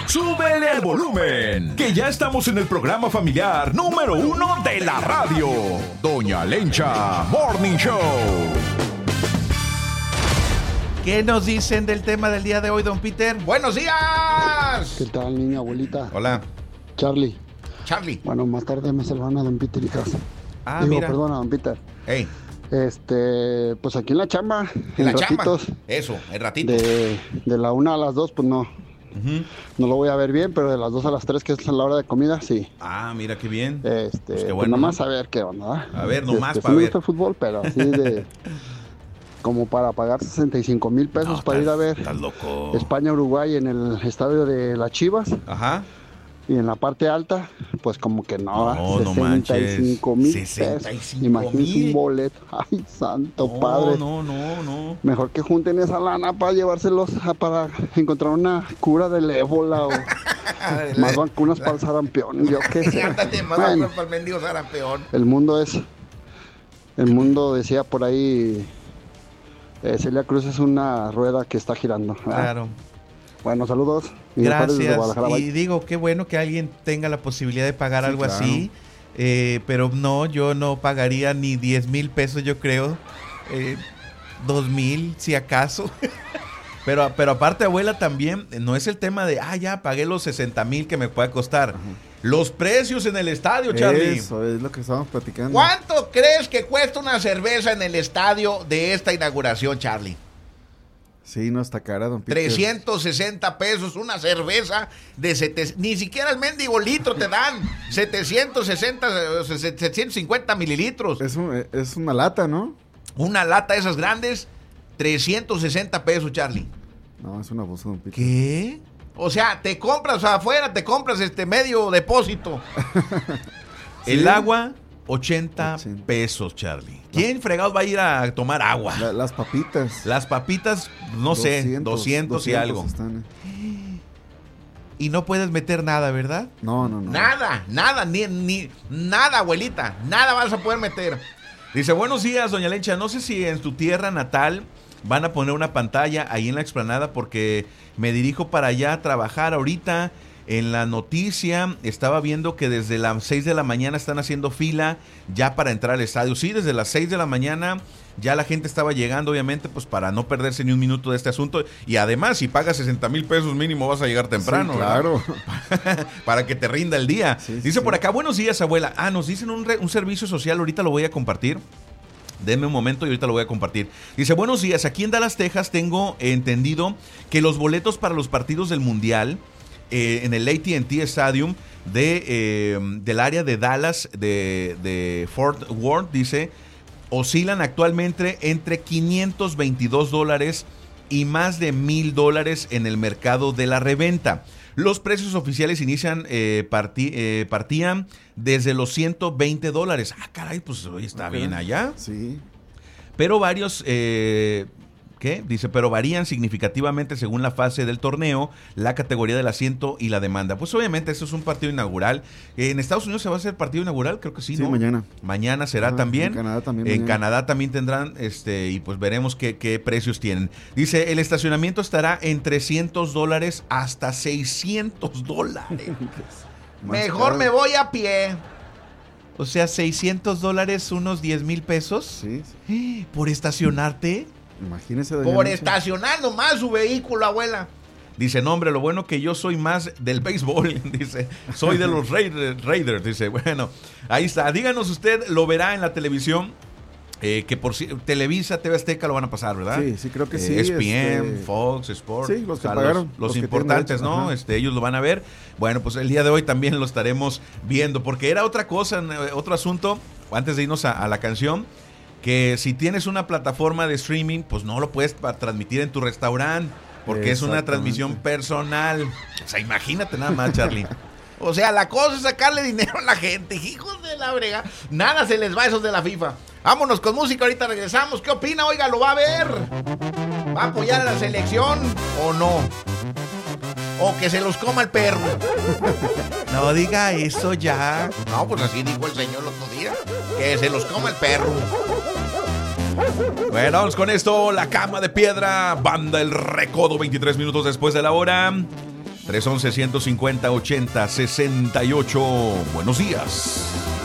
¡Súbele al volumen! Que ya estamos en el programa familiar número 1 de la radio. Doña Lencha Morning Show. ¿Qué nos dicen del tema del día de hoy, don Peter? ¡Buenos días! ¿Qué tal, niña abuelita? Hola. Charlie. Bueno, más tarde me saludan a don Peter y casa. Mira. Perdona, don Peter. Hey. Pues aquí en la chamba. ¿En la ratitos, chamba? Eso, en ratitos. De la 1 a las 2, pues no. No lo voy a ver bien, pero de las 2 a las 3, que es la hora de comida, sí. Mira qué bien. Pues qué bueno, pues nomás a ver qué onda. A ver, nomás sí para me ver. gusta el fútbol, pero así de... como para pagar 65,000 pesos para ir a ver Estás loco. España-Uruguay en el estadio de las Chivas. Ajá. Y en la parte alta, pues como que no, No manches. 65,000 pesos. 65,000. Imagínate un boleto. Ay, santo padre. No. Mejor que junten esa lana para llevárselos para encontrar una cura del ébola o más vacunas para el sarampión. Yo qué sé. Ándale, más Bueno, para el mendigo sarampión. el mundo decía por ahí, Celia Cruz es una rueda que está girando. Claro. Bueno, saludos. Y desde Guadalajara, Gracias. bye. Y digo, qué bueno que alguien tenga la posibilidad de pagar algo claro. así. Pero no, yo no pagaría ni 10,000 pesos, yo creo. 2,000, si acaso. Pero aparte, abuela, también, no es el tema de, ya pagué los 60,000 que me puede costar. Los precios en el estadio, Charlie. Eso es lo que estábamos platicando. ¿Cuánto crees que cuesta una cerveza en el estadio de esta inauguración, Charlie? Sí, no está cara, don Peter. 360 pesos una cerveza de 700, ni siquiera el mendigo litro te dan. 750 mililitros. Es una lata, ¿no? Una lata de esas grandes, 360 pesos, Charlie. No, es un abuso, don Peter. ¿Qué? O sea, te compras afuera, medio depósito. ¿Sí? El agua, 80 pesos, Charlie. ¿Quién fregado va a ir a tomar agua? Las papitas. Las papitas, no sé, 200 y algo. Están, Y no puedes meter nada, ¿verdad? No. Nada, ni nada, abuelita. Nada vas a poder meter. Dice, buenos días, doña Lencha. No sé si en tu tierra natal van a poner una pantalla ahí en la explanada porque me dirijo para allá a trabajar ahorita. En la noticia estaba viendo que desde las 6 de la mañana están haciendo fila ya para entrar al estadio. Sí, desde las 6 de la mañana ya la gente estaba llegando, obviamente, pues para no perderse ni un minuto de este asunto. Y además, si pagas 60,000 pesos mínimo, vas a llegar temprano. Sí, claro. Para que te rinda el día. Sí, Dice por acá, buenos días, abuela. Nos dicen un servicio social, ahorita lo voy a compartir. Denme un momento y ahorita lo voy a compartir. Dice, buenos días, aquí en Dallas, Texas, tengo entendido que los boletos para los partidos del Mundial en el AT&T Stadium del área de Dallas, de Fort Worth, dice, oscilan actualmente entre $522 y más de $1,000 en el mercado de la reventa. Los precios oficiales inician, partían desde los $120. Caray, pues hoy está bien allá. Sí. Pero varios, dice, pero varían significativamente según la fase del torneo, la categoría del asiento y la demanda. Pues obviamente esto es un partido inaugural. ¿En Estados Unidos se va a hacer partido inaugural? Creo que sí, Sí, ¿no? mañana. Mañana será también. En Canadá también. En mañana. Canadá también tendrán, y pues veremos qué precios tienen. Dice, el estacionamiento estará en $300 hasta $600. Mejor caro. me voy a pie. O sea, $600, unos 10,000 pesos. Sí. ¿Por estacionarte? Imagínese. doña Por Lencha. estacionar nomás su vehículo, abuela. Dice, no, hombre, lo bueno que yo soy más del béisbol. Dice, soy de los Raiders. Dice, bueno, ahí está. Díganos usted, lo verá en la televisión. Que por Televisa, TV Azteca lo van a pasar, ¿verdad? Sí, creo que sí. ESPN, Fox, Sport. Sí, los que pagaron. Los que importantes, tienen ¿no? derecho. Ellos lo van a ver. Bueno, pues el día de hoy también lo estaremos viendo. Porque era otra cosa, otro asunto, antes de irnos a la canción, que si tienes una plataforma de streaming, pues no lo puedes transmitir en tu restaurante. Porque es una transmisión personal. O sea, imagínate nada más, Charlie. O sea, la cosa es sacarle dinero a la gente. Hijos de la brega. Nada se les va a esos de la FIFA. Vámonos con música, ahorita regresamos. ¿Qué opina? Oiga, ¿lo va a ver? ¿Va a apoyar a la selección o no? O que se los coma el perro. No diga eso ya. No, pues así dijo el señor el otro día. Que se los coma el perro. Bueno, vamos con esto. La Cama de Piedra, Banda El Recodo, 23 minutos después de la hora. 311-150-80-68. Buenos días.